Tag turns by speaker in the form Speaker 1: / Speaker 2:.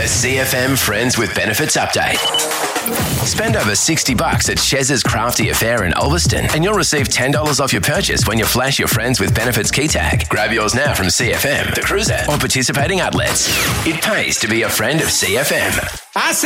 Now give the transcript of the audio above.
Speaker 1: A CFM Friends with Benefits update. Spend over $60 at Chez's Crafty Affair in Ulverston and you'll receive $10 off your purchase when you flash your Friends with Benefits key tag. Grab yours now from CFM, the Cruiser, or participating outlets. It pays to be a friend of CFM.